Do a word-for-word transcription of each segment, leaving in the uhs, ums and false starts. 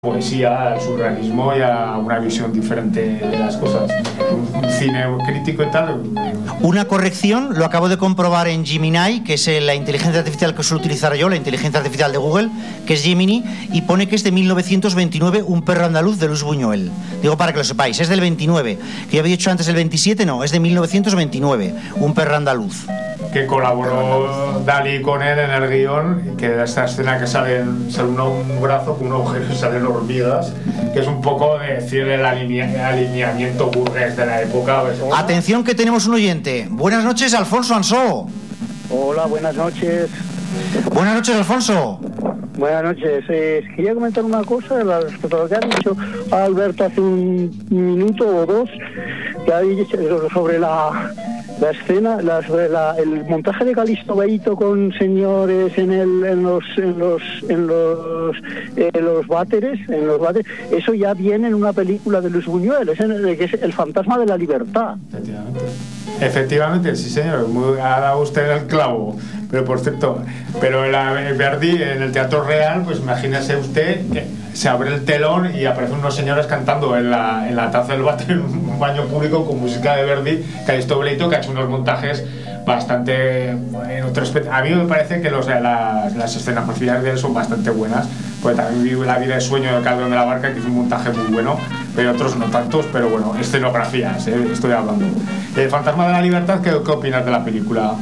poesía, al surrealismo y a una visión diferente de las cosas. Un cine crítico y tal. Una corrección, lo acabo de comprobar en Gemini, que es la inteligencia artificial que suelo utilizar yo, la inteligencia artificial de Google, que es Gemini, y pone que es de mil novecientos veintinueve, Un perro andaluz, de Luis Buñuel. Digo para que lo sepáis, es del veintinueve, que yo había dicho antes el veintisiete, no, es de mil novecientos veintinueve, Un perro andaluz. Que colaboró Dalí con él en el guión, que esta escena que sale, sale un, un brazo con un agujero y salen hormigas, que es un poco de decir el alinea, alineamiento burgués de la época. ¿Ves? Atención, que tenemos un oyente. Buenas noches, Alfonso Ansó. Hola, buenas noches. Buenas noches, Alfonso. Buenas noches. Eh, quería comentar una cosa respecto a lo que ha dicho Alberto hace un minuto o dos, que ha dicho sobre la... La escena, la, la, el montaje de Calixto Beito con señores en, el, en los en los en los eh, los váteres, en los váteres, eso ya viene en una película de Luis Buñuel, es, en el, que es El fantasma de la libertad. Efectivamente. Efectivamente, sí señor, muy, ha dado usted el clavo. Pero por cierto, pero la Verdi en el Teatro Real, pues imagínese usted que se abre el telón y aparecen unos señores cantando en la, en la taza del váter en un baño público con música de Verdi, Calixto Beito, que ha hecho unos montajes bastante en otro aspecto. A mí me parece que los, las, las escenografías de él son bastante buenas, porque también vi La vida de sueño de Calderón de la Barca, que es un montaje muy bueno, pero otros no tantos, pero bueno, escenografías, ¿eh? Estoy hablando. El fantasma de la libertad, ¿qué, qué opinas de la película?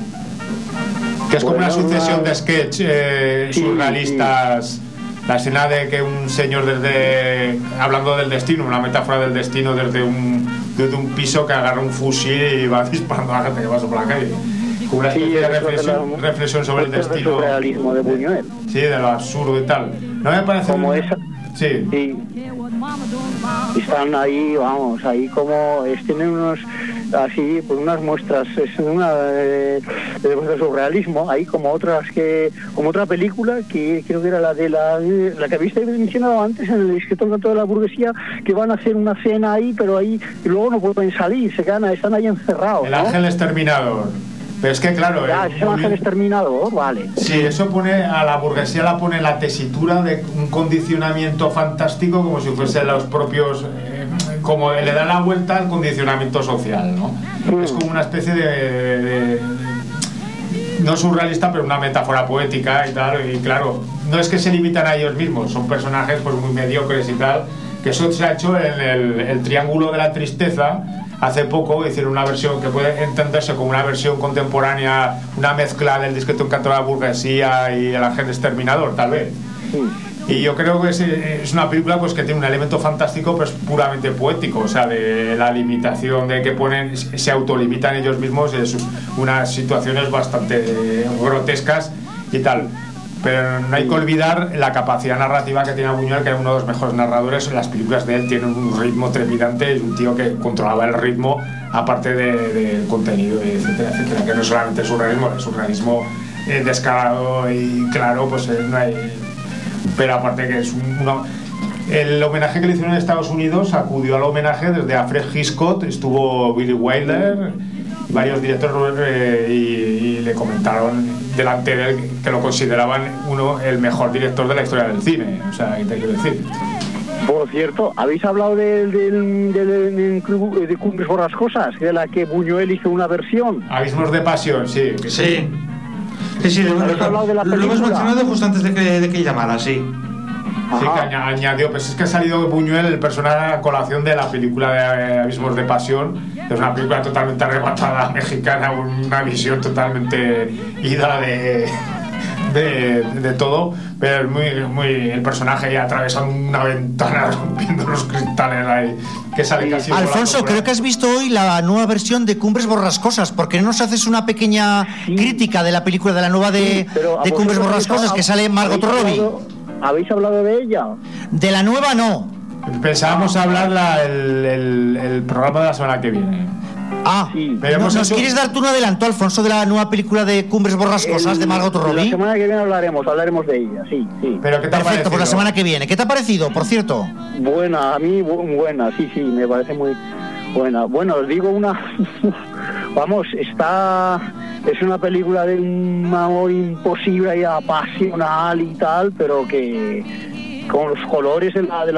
Que es como bueno, una sucesión una... de sketch eh, sí, surrealistas. Sí. La escena de que un señor desde, hablando del destino, una metáfora del destino desde un, desde un piso que agarra un fusil y va disparando a la gente que pasa por la calle. Como una especie sí, de reflexión, de la, reflexión sobre el destino. El surrealismo de Buñuel. Sí, de lo absurdo y tal. No me parece... Como un... esa... Sí. sí. Están ahí, vamos, ahí como... Es, tienen unos... así, pues unas muestras, es una eh, de surrealismo, ahí como otras que, como otra película que creo que era la de la, la que habéis mencionado antes, en el discreto encanto de la burguesía, que van a hacer una cena ahí, pero ahí y luego no pueden salir, se quedan, están ahí encerrados. El ¿no? ángel exterminador. Pero es que claro, ya, ese ángel exterminador, vale. Sí, eso pone a la burguesía, la pone la tesitura de un condicionamiento fantástico, como si fuesen los propios, eh, como le da la vuelta al condicionamiento social, ¿no? Mm. Es como una especie de, de, de, de no surrealista, pero una metáfora poética y tal. Y claro, no es que se limitan a ellos mismos, son personajes pues muy mediocres y tal. Que eso se ha hecho en el, el Triángulo de la Tristeza. Hace poco hicieron una versión que puede entenderse como una versión contemporánea, una mezcla del discreto encanto de la burguesía y El ángel exterminador, tal vez. Sí. Y yo creo que es, es una película pues que tiene un elemento fantástico, pero es puramente poético, o sea, de la limitación de que ponen, se autolimitan ellos mismos, es unas situaciones bastante grotescas y tal. Pero no hay que olvidar la capacidad narrativa que tiene Buñuel, que era uno de los mejores narradores. Las películas de él tienen un ritmo trepidante, es un tío que controlaba el ritmo, aparte del de contenido, etcétera, etcétera, que no solamente es surrealismo, es surrealismo eh, descarado y claro, pues eh, no hay... Pero aparte que es un, uno... El homenaje que le hicieron en Estados Unidos acudió al homenaje desde Alfred Hitchcock, estuvo Billy Wilder, varios directores eh, y, y le comentaron delante de él que lo consideraban uno el mejor director de la historia del cine, o sea, ¿qué te quiero decir? Por cierto, ¿habéis hablado del de, de, de, de, de Cumbres Borrascosas, de la que Buñuel hizo una versión? Abismos de pasión, sí. Sí. Sí, sí, lo, lo, lo, lo hemos mencionado justo antes de que, de que llamara, sí. Sí, que añadió, pues es que ha salido Buñuel, el personaje a colación de la película de Abismos de Pasión. Es una película totalmente arrebatada mexicana, una visión totalmente ida de, de, de todo, pero es muy, muy, el personaje ya atravesando una ventana, rompiendo los cristales ahí, que sale casi... Alfonso, creo que has visto hoy la nueva versión de Cumbres Borrascosas. ¿Por qué no nos haces una pequeña sí. crítica de la película, de la nueva de, sí, de Cumbres Borrascosas, que sale Margot Robbie? ¿Habéis hablado de ella? De la nueva no. Pensábamos ah, hablar la, el, el, el programa de la semana que viene. Ah, sí. Pero ¿nos, ¿nos hecho... quieres dar tú un adelanto, Alfonso, de la nueva película de Cumbres Borrascosas el, de Margot Robbie? La semana que viene hablaremos, hablaremos de ella, sí, sí. Pero ¿qué te ha Perfecto, pues la semana que viene. ¿Qué te ha parecido, por cierto? Buena, a mí bu- buena, sí, sí, me parece muy buena. Bueno, os digo una... Vamos, está... Es una película de un amor imposible y apasional y tal, pero que con los colores de la, de la